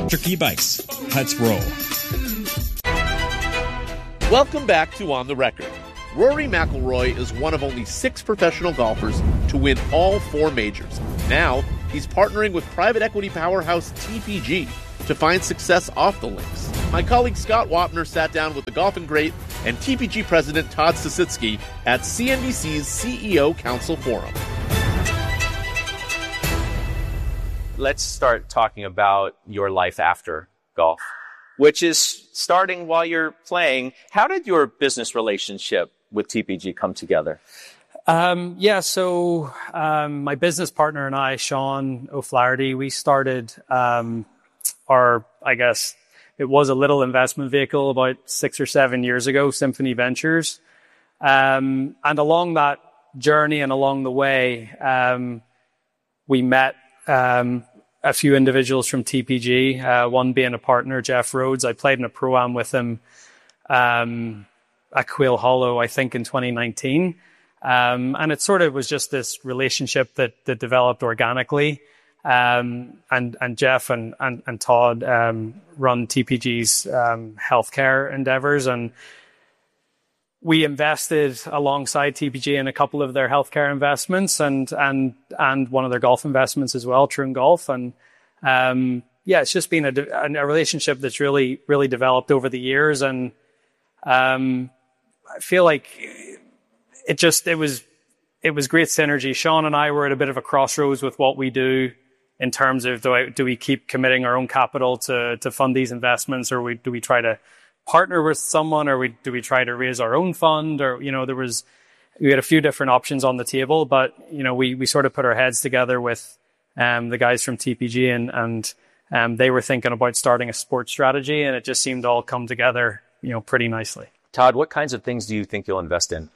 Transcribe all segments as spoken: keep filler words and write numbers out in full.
Tricky Bikes. Let's roll. Welcome back to On the Record. Rory McIlroy is one of only six professional golfers to win all four majors. Now, he's partnering with private equity powerhouse T P G to find success off the links. My colleague Scott Wapner sat down with the golfing great and T P G president Todd Sisitsky at C N B C's C E O Council Forum. Let's start talking about your life after golf, which is starting while you're playing. How did your business relationship with T P G come together? Um, yeah, so um, my business partner and I, Sean O'Flaherty, we started um, our, I guess, it was a little investment vehicle about six or seven years ago, Symphony Ventures. Um, and along that journey and along the way, um, we met Um, a few individuals from T P G, uh, one being a partner, Jeff Rhodes. I played in a pro-am with him um, at Quail Hollow, I think, in twenty nineteen. Um, and it sort of was just this relationship that, that developed organically. Um, and, and Jeff and, and, and Todd um, run T P G's um, healthcare endeavors. And we invested alongside T P G in a couple of their healthcare investments and and and one of their golf investments as well, Troon Golf. And um, yeah, it's just been a, a relationship that's really really developed over the years. And um, I feel like it just it was it was great synergy. Sean and I were at a bit of a crossroads with what we do in terms of do, I, do we keep committing our own capital to to fund these investments, or we, do we try to partner with someone, or we, do we try to raise our own fund? Or, you know, there was, we had a few different options on the table, but, you know, we, we sort of put our heads together with um, the guys from T P G, and, and um, they were thinking about starting a sports strategy, and it just seemed to all come together, you know, pretty nicely. Todd, what kinds of things do you think you'll invest in?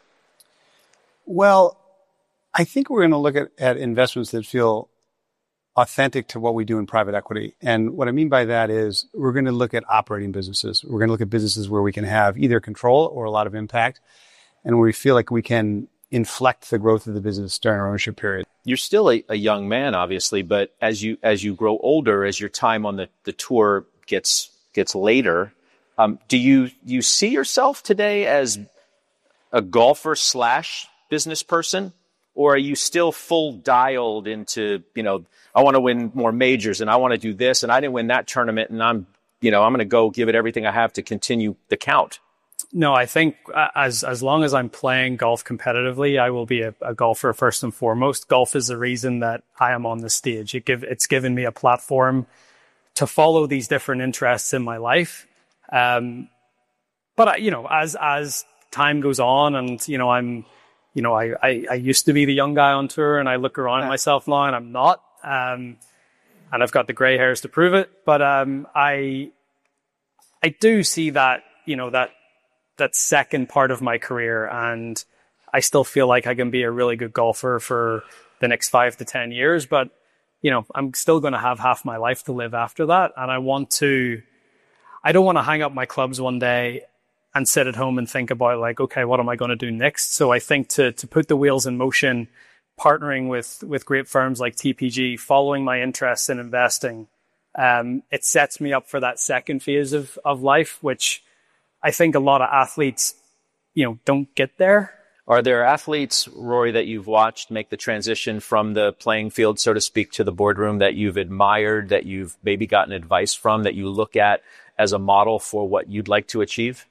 Well, I think we're going to look at, at investments that feel authentic to what we do in private equity. And what I mean by that is we're going to look at operating businesses. We're going to look at businesses where we can have either control or a lot of impact, and where we feel like we can inflect the growth of the business during our ownership period. You're still a, a young man, obviously, but as you as you grow older, as your time on the, the tour gets gets later, um, do you you see yourself today as a golfer slash business person? Or are you still full dialed into, you know, I want to win more majors and I want to do this and I didn't win that tournament and I'm, you know, I'm going to go give it everything I have to continue the count? No, I think as as long as I'm playing golf competitively, I will be a, a golfer first and foremost. Golf is the reason that I am on the stage. It give it's given me a platform to follow these different interests in my life. Um, but, you know, as as time goes on and, you know, I'm, You know, I, I, I used to be the young guy on tour, and I look around at myself now and I'm not. Um, and I've got the gray hairs to prove it. But um, I I do see that, you know, that that second part of my career, and I still feel like I can be a really good golfer for the next five to ten years. But, you know, I'm still going to have half my life to live after that. And I want to, I don't want to hang up my clubs one day and sit at home and think about like, okay, what am I going to do next? So I think to to put the wheels in motion, partnering with with great firms like T P G, following my interests in investing, um, it sets me up for that second phase of of life, which I think a lot of athletes, you know, don't get there. Are there athletes, Rory, that you've watched make the transition from the playing field, so to speak, to the boardroom that you've admired, that you've maybe gotten advice from, that you look at as a model for what you'd like to achieve?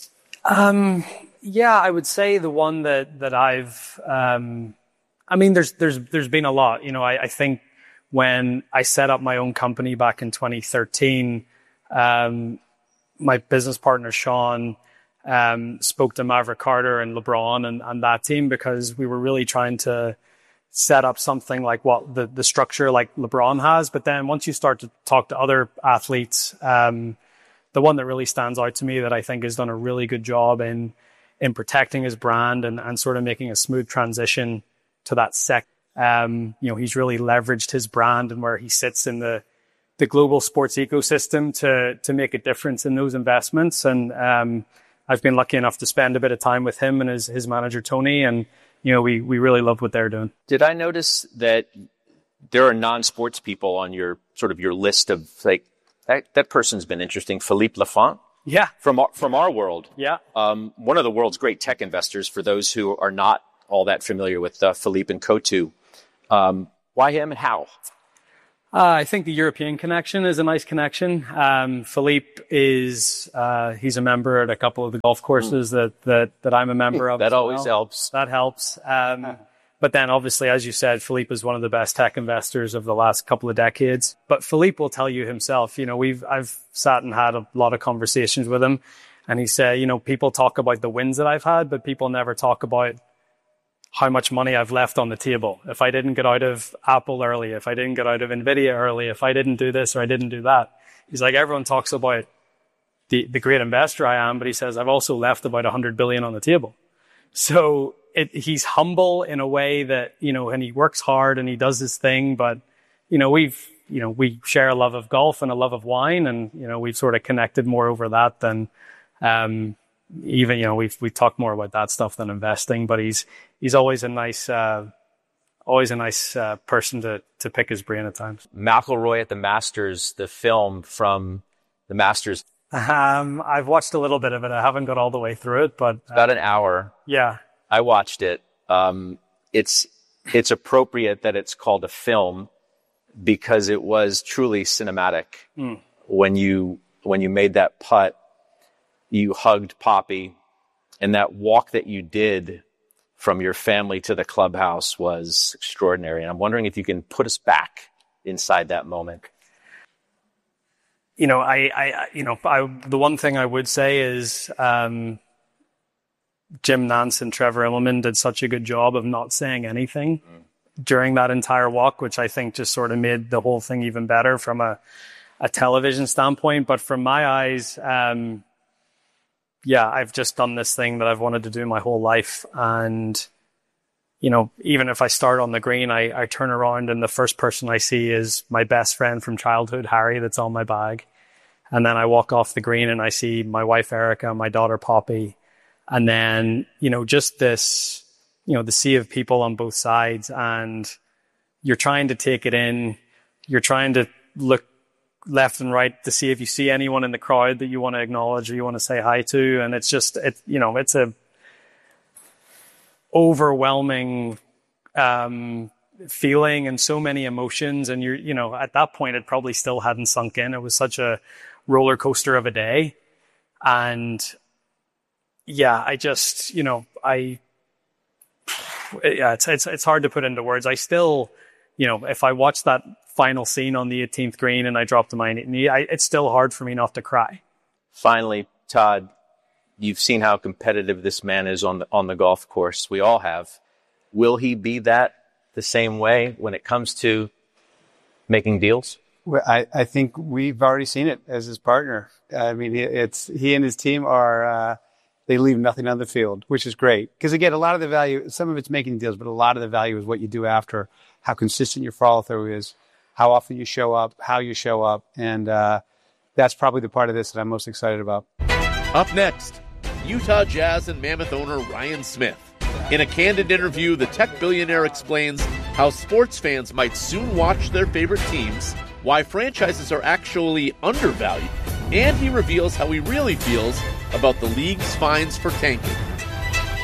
Um, yeah, I would say the one that, that I've, um, I mean, there's, there's, there's been a lot, you know, I, I think when I set up my own company back in twenty thirteen, um, my business partner, Sean, um, spoke to Maverick Carter and LeBron and, and that team, because we were really trying to set up something like what the, the structure like LeBron has. But then once you start to talk to other athletes, um, the one that really stands out to me that I think has done a really good job in in protecting his brand and, and sort of making a smooth transition to that sec. Um, you know, he's really leveraged his brand and where he sits in the the global sports ecosystem to to make a difference in those investments. And um, I've been lucky enough to spend a bit of time with him and his his manager Tony, and you know, we we really love what they're doing. Did I notice that there are non-sports people on your sort of your list of like That, that person's been interesting. Philippe Lafont. Yeah. From our, from our world. Yeah. Um, one of the world's great tech investors, for those who are not all that familiar with uh, Philippe and Coatue. Um, why him and how? Uh, I think the European connection is a nice connection. Um, Philippe is, uh, he's a member at a couple of the golf courses mm. that, that, that I'm a member of. That always well. helps. That helps. Um, but then obviously, as you said, Philippe is one of the best tech investors of the last couple of decades. But Philippe will tell you himself, you know, we've, I've sat and had a lot of conversations with him, and he said, you know, people talk about the wins that I've had, but people never talk about how much money I've left on the table. If I didn't get out of Apple early, if I didn't get out of Nvidia early, if I didn't do this or I didn't do that. He's like, everyone talks about the, the great investor I am, but he says, I've also left about one hundred billion on the table. So it, he's humble in a way that, you know, and he works hard and he does his thing, but, you know, we've, you know, we share a love of golf and a love of wine, and, you know, we've sort of connected more over that than, um, even, you know, we've, we talk more about that stuff than investing, but he's, he's always a nice, uh, always a nice, uh, person to, to pick his brain at times. McIlroy at the Masters, the film from the Masters. Um, I've watched a little bit of it. I haven't got all the way through it, but. Uh, about an hour. Yeah. I watched it. Um, it's, it's appropriate that it's called a film because it was truly cinematic. Mm. When you, when you made that putt, you hugged Poppy, and that walk that you did from your family to the clubhouse was extraordinary. And I'm wondering if you can put us back inside that moment. You know, I, I, you know, I, the one thing I would say is, um, Jim Nantz and Trevor Immelman did such a good job of not saying anything mm. during that entire walk, which I think just sort of made the whole thing even better from a, a television standpoint. But from my eyes, um, yeah, I've just done this thing that I've wanted to do my whole life. And, you know, even if I start on the green, I, I turn around and the first person I see is my best friend from childhood, Harry, that's on my bag. And then I walk off the green and I see my wife, Erica, my daughter, Poppy. And then, you know, just this, you know, the sea of people on both sides, and you're trying to take it in. You're trying to look left and right to see if you see anyone in the crowd that you want to acknowledge or you want to say hi to. And it's just, it, you know, it's a overwhelming, um, feeling and so many emotions. And you're, you know, at that point, it probably still hadn't sunk in. It was such a roller coaster of a day. And yeah, I just, you know, I, yeah, it's, it's, it's hard to put into words. I still, you know, if I watch that final scene on the eighteenth green and I drop to my knee, I, it's still hard for me not to cry. Finally, Todd, you've seen how competitive this man is on the, on the golf course. We all have. Will he be that the same way when it comes to making deals? Well, I, I think we've already seen it as his partner. I mean, it's, he and his team are, uh, they leave nothing on the field, which is great. Because again, a lot of the value, some of it's making deals, but a lot of the value is what you do after, how consistent your follow through is, how often you show up, how you show up. And uh, that's probably the part of this that I'm most excited about. Up next, Utah Jazz and Mammoth owner Ryan Smith. In a candid interview, the tech billionaire explains how sports fans might soon watch their favorite teams, why franchises are actually undervalued, and he reveals how he really feels about the league's fines for tanking.